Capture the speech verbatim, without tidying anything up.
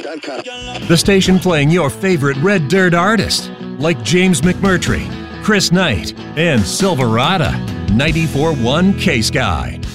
The station playing your favorite Red Dirt artists, like James McMurtry, Chris Knight, and Silverado. ninety-four point one K-Sky.